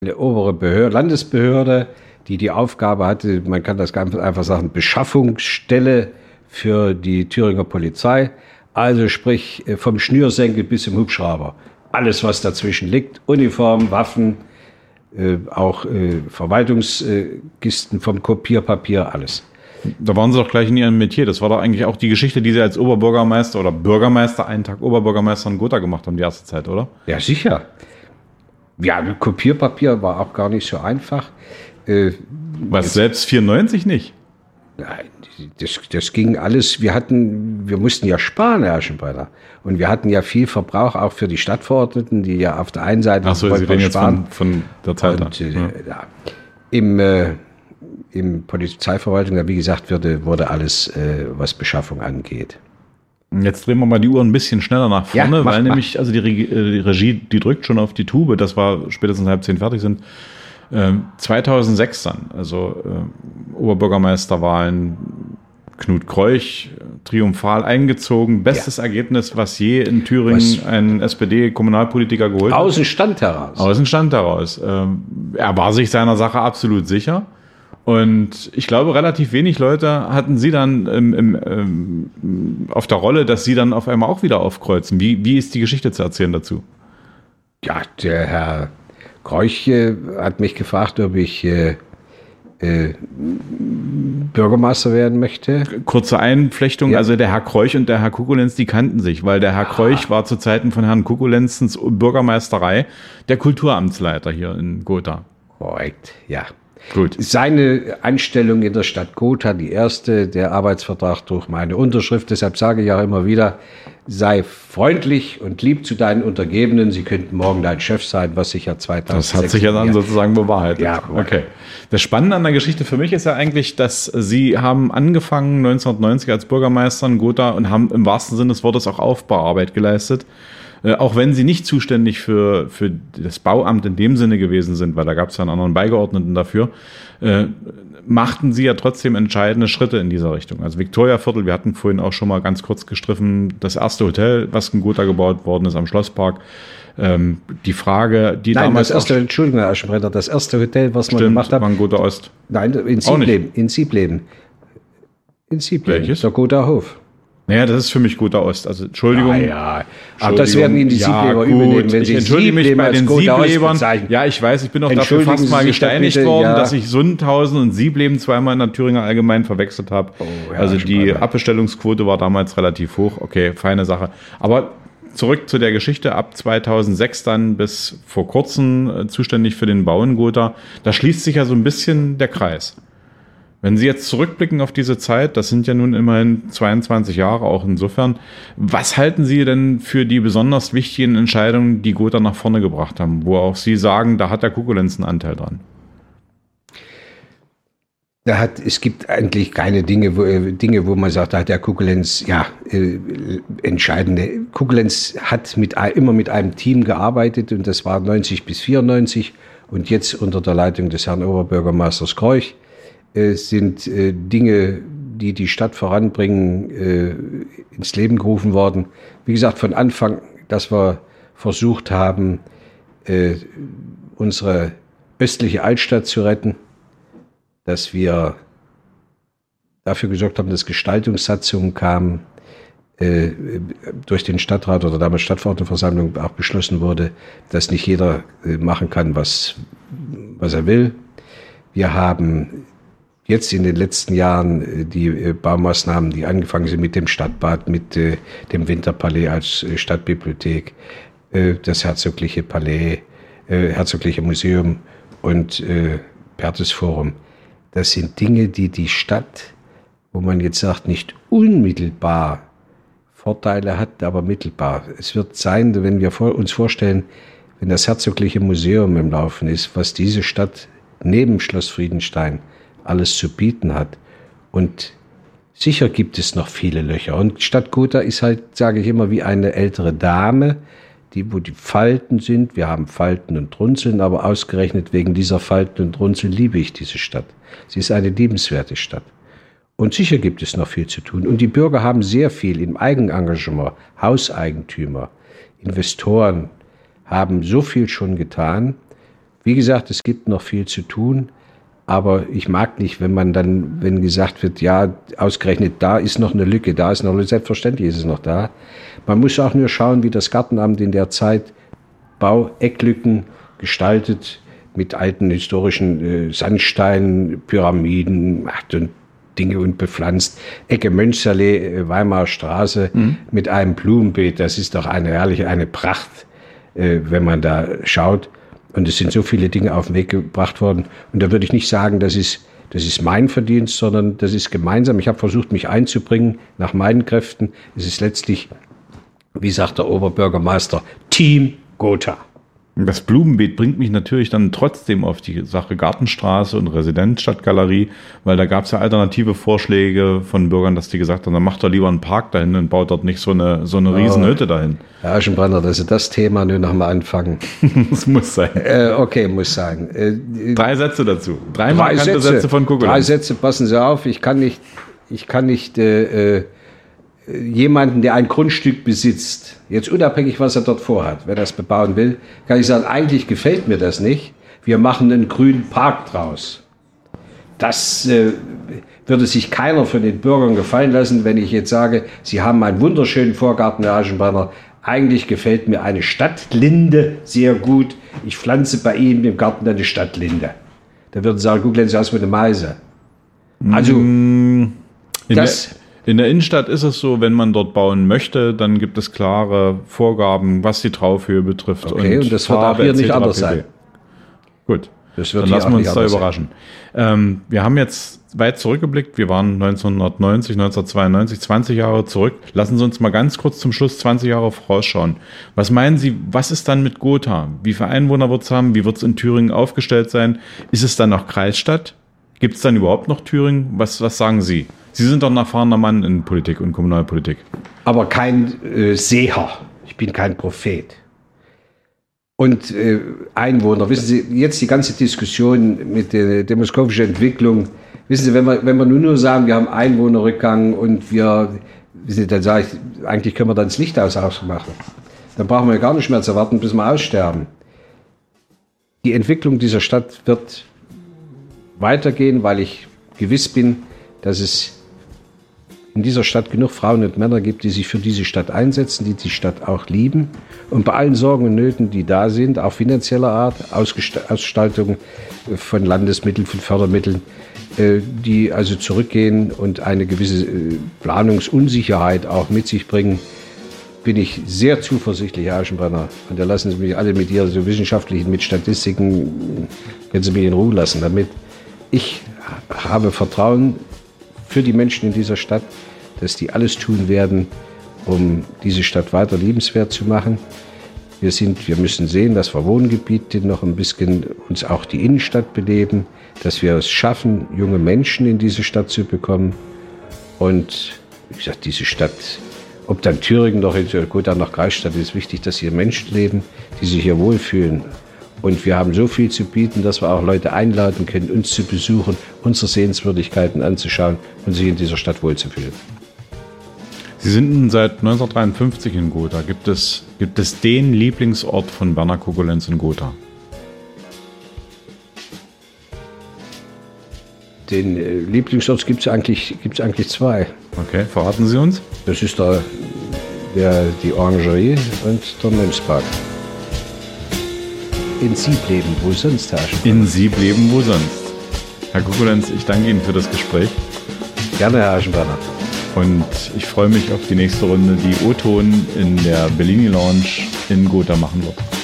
eine obere Behörde, Landesbehörde, die Aufgabe hatte, man kann das ganz einfach sagen, Beschaffungsstelle für die Thüringer Polizei. Also sprich vom Schnürsenkel bis zum Hubschrauber. Alles, was dazwischen liegt, Uniform, Waffen, auch Verwaltungskisten vom Kopierpapier, alles. Da waren Sie doch gleich in Ihrem Metier. Das war doch eigentlich auch die Geschichte, die Sie als Oberbürgermeister oder Bürgermeister, einen Tag Oberbürgermeister in Gotha gemacht haben, die erste Zeit, oder? Ja, sicher. Ja, Kopierpapier war auch gar nicht so einfach. Was, selbst 94 nicht? Nein, das ging alles. Wir mussten ja sparen, Herr Aschenbrenner. Und wir hatten ja viel Verbrauch auch für die Stadtverordneten, die ja auf der einen Seite Ach so, Sie reden jetzt von der Zeit und, im Polizeiverwaltung, wie gesagt, wurde alles, was Beschaffung angeht. Jetzt drehen wir mal die Uhr ein bisschen schneller nach vorne, Ja, weil nämlich, also die Regie, die drückt schon auf die Tube, dass wir spätestens 9:30 fertig sind. 2006 dann, also Oberbürgermeisterwahlen, Knut Kreuch, triumphal eingezogen, bestes Ergebnis, was je in Thüringen ein SPD-Kommunalpolitiker geholt hat. Aus dem Stand heraus. Aus dem Stand heraus. Er war sich seiner Sache absolut sicher. Und ich glaube, relativ wenig Leute hatten Sie dann auf der Rolle, dass Sie dann auf einmal auch wieder aufkreuzen. Wie ist die Geschichte zu erzählen dazu? Ja, der Herr Kreuch hat mich gefragt, ob ich Bürgermeister werden möchte. Kurze Einflechtung, also der Herr Kreuch und der Herr Kukulenz, die kannten sich, weil der Herr Kreuch war zu Zeiten von Herrn Kukulenzens Bürgermeisterei der Kulturamtsleiter hier in Gotha. Korrekt, ja. Gut. Seine Anstellung in der Stadt Gotha, die erste, der Arbeitsvertrag durch meine Unterschrift. Deshalb sage ich auch immer wieder, sei freundlich und lieb zu deinen Untergebenen. Sie könnten morgen dein Chef sein, was sich ja 2006... Das hat sich ja dann sozusagen bewahrheitet. Ja, okay. Das Spannende an der Geschichte für mich ist ja eigentlich, dass Sie haben angefangen 1990 als Bürgermeister in Gotha und haben im wahrsten Sinne des Wortes auch Aufbauarbeit geleistet. Auch wenn Sie nicht zuständig für das Bauamt in dem Sinne gewesen sind, weil da gab es ja einen anderen Beigeordneten dafür, machten Sie ja trotzdem entscheidende Schritte in dieser Richtung. Also Viktoriaviertel, wir hatten vorhin auch schon mal ganz kurz gestriffen, das erste Hotel, was in Gotha gebaut worden ist am Schlosspark. Die Frage, die Nein, damals... Entschuldigung, Herr Aschenbrenner, das erste Hotel, was wir gemacht haben... War in Gotha Ost. Nein, in Siebleben. Welches? Der Gotha Hof. Naja, das ist für mich Gotha Ost. Also Entschuldigung. Ja, aber das werden Ihnen die Siebleber übernehmen, wenn Sie entschuldige mich bei den Sieblebern. Ja, ich weiß, ich bin auch dafür fast mal gesteinigt worden, dass ich Sundhausen und Siebleben zweimal in der Thüringer Allgemeinen verwechselt habe. Also die Abbestellungsquote war damals relativ hoch. Okay, feine Sache. Aber zurück zu der Geschichte. Ab 2006 dann bis vor kurzem zuständig für den Bau in Gotha. Da schließt sich ja so ein bisschen der Kreis. Wenn Sie jetzt zurückblicken auf diese Zeit, das sind ja nun immerhin 22 Jahre auch insofern, was halten Sie denn für die besonders wichtigen Entscheidungen, die Gotha nach vorne gebracht haben, wo auch Sie sagen, da hat der Kukulenz einen Anteil dran? Es gibt eigentlich keine Dinge, wo man sagt, da hat der Kukulenz, entscheidende. Kukulenz hat immer mit einem Team gearbeitet und das war 90 bis 94 und jetzt unter der Leitung des Herrn Oberbürgermeisters Kreuch. Sind Dinge, die die Stadt voranbringen, ins Leben gerufen worden. Wie gesagt, von Anfang, dass wir versucht haben, unsere östliche Altstadt zu retten, dass wir dafür gesorgt haben, dass Gestaltungssatzungen kamen, durch den Stadtrat oder damals Stadtverordnetenversammlung auch beschlossen wurde, dass nicht jeder machen kann, was er will. Wir haben jetzt in den letzten Jahren die Baumaßnahmen, die angefangen sind mit dem Stadtbad, mit dem Winterpalais als Stadtbibliothek, das Herzogliche Palais, Herzogliche Museum und Perthes-Forum. Das sind Dinge, die die Stadt, wo man jetzt sagt, nicht unmittelbar Vorteile hat, aber mittelbar. Es wird sein, wenn wir uns vorstellen, wenn das Herzogliche Museum im Laufen ist, was diese Stadt neben Schloss Friedenstein alles zu bieten hat. Und sicher gibt es noch viele Löcher. Und Stadt Gotha ist halt, sage ich immer, wie eine ältere Dame, wo die Falten sind. Wir haben Falten und Runzeln, aber ausgerechnet wegen dieser Falten und Runzeln liebe ich diese Stadt. Sie ist eine liebenswerte Stadt. Und sicher gibt es noch viel zu tun. Und die Bürger haben sehr viel im Eigenengagement. Hauseigentümer, Investoren haben so viel schon getan. Wie gesagt, es gibt noch viel zu tun, aber ich mag nicht, wenn gesagt wird, ja, ausgerechnet da ist noch eine Lücke, da ist noch eine, selbstverständlich ist es noch da. Man muss auch nur schauen, wie das Gartenamt in der Zeit Bauecklücken gestaltet, mit alten historischen Sandsteinen, Pyramiden und Dinge und bepflanzt. Ecke Mönchsallee, Weimarer Straße mit einem Blumenbeet, das ist doch eine Pracht, wenn man da schaut. Und es sind so viele Dinge auf den Weg gebracht worden. Und da würde ich nicht sagen, das ist mein Verdienst, sondern das ist gemeinsam. Ich habe versucht, mich einzubringen nach meinen Kräften. Es ist letztlich, wie sagt der Oberbürgermeister, Team Gotha. Das Blumenbeet bringt mich natürlich dann trotzdem auf die Sache Gartenstraße und Residenzstadtgalerie, weil da gab es ja alternative Vorschläge von Bürgern, dass die gesagt haben, dann macht doch lieber einen Park dahin und baut dort nicht so eine Riesenhütte dahin. Herr Aschenbrenner, dass Sie das Thema nur noch mal anfangen. Das muss sein. Okay, muss sein. 3 Sätze dazu. 3 markante Sätze von Kukulenz. 3 Sätze, passen Sie auf. Ich kann nicht jemanden, der ein Grundstück besitzt, jetzt unabhängig, was er dort vorhat, wenn er es bebauen will, kann ich sagen, eigentlich gefällt mir das nicht. Wir machen einen grünen Park draus. Das würde sich keiner von den Bürgern gefallen lassen, wenn ich jetzt sage, Sie haben einen wunderschönen Vorgarten, Herr Aschenbrenner. Eigentlich gefällt mir eine Stadtlinde sehr gut. Ich pflanze bei Ihnen im Garten eine Stadtlinde. Da würden Sie sagen, guck, Sie aus wie eine Meise. Also, in der Innenstadt ist es so, wenn man dort bauen möchte, dann gibt es klare Vorgaben, was die Traufhöhe betrifft. Okay, und das wird auch hier nicht anders sein. Gut, dann lassen wir uns da überraschen. Wir haben jetzt weit zurückgeblickt. Wir waren 1990, 1992, 20 Jahre zurück. Lassen Sie uns mal ganz kurz zum Schluss 20 Jahre vorausschauen. Was meinen Sie, was ist dann mit Gotha? Wie viele Einwohner wird es haben? Wie wird es in Thüringen aufgestellt sein? Ist es dann noch Kreisstadt? Gibt es dann überhaupt noch Thüringen? Was sagen Sie? Sie sind doch ein erfahrener Mann in Politik und Kommunalpolitik. Aber kein Seher. Ich bin kein Prophet. Und Einwohner, wissen Sie, jetzt die ganze Diskussion mit der demoskopischen Entwicklung, wissen Sie, wenn wir nur sagen, wir haben Einwohnerrückgang und dann sage ich, eigentlich können wir dann das Licht ausmachen. Dann brauchen wir gar nicht mehr zu warten, bis wir aussterben. Die Entwicklung dieser Stadt wird weitergehen, weil ich gewiss bin, dass es in dieser Stadt genug Frauen und Männer gibt, die sich für diese Stadt einsetzen, die Stadt auch lieben. Und bei allen Sorgen und Nöten, die da sind, auch finanzieller Art, Ausgestaltung von Landesmitteln, von Fördermitteln, die also zurückgehen und eine gewisse Planungsunsicherheit auch mit sich bringen, bin ich sehr zuversichtlich, Herr Aschenbrenner. Und da lassen Sie mich alle mit Ihren so wissenschaftlichen, mit Statistiken, können Sie mich in Ruhe lassen damit. Ich habe Vertrauen für die Menschen in dieser Stadt, dass die alles tun werden, um diese Stadt weiter liebenswert zu machen. Wir müssen sehen, dass wir Wohngebiete noch ein bisschen uns auch die Innenstadt beleben, dass wir es schaffen, junge Menschen in diese Stadt zu bekommen. Und wie gesagt, diese Stadt, ob dann Thüringen noch, gut, dann noch Kreisstadt, ist wichtig, dass hier Menschen leben, die sich hier wohlfühlen. Und wir haben so viel zu bieten, dass wir auch Leute einladen können, uns zu besuchen, unsere Sehenswürdigkeiten anzuschauen und sich in dieser Stadt wohlzufühlen. Sie sind seit 1953 in Gotha. Gibt es den Lieblingsort von Werner Kukulenz in Gotha? Den Lieblingsort gibt es eigentlich 2. Okay, verraten Sie uns. Das ist die Orangerie und der Mönchspark. In Siebleben, wo sonst, Herr Aschenbrenner? In Siebleben, wo sonst. Herr Kukulenz, ich danke Ihnen für das Gespräch. Gerne, Herr Aschenbrenner. Und ich freue mich auf die nächste Runde, die O-Ton in der Bellini Lounge in Gotha machen wird.